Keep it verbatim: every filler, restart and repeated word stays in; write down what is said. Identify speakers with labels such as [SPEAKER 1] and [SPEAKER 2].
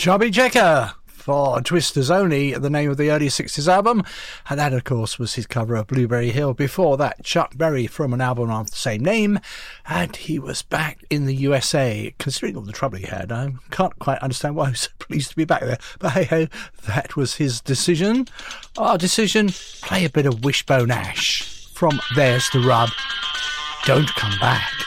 [SPEAKER 1] Chubby Checker for Twisters Only, the name of the early sixties album, and that of course was his cover of Blueberry Hill. Before that, Chuck Berry from an album of the same name, and he was back in the U S A. Considering all the trouble he had, I can't quite understand why he was so pleased to be back there, but hey ho, that was his decision. Our decision, play a bit of Wishbone Ash from There's the Rub. Don't Come Back.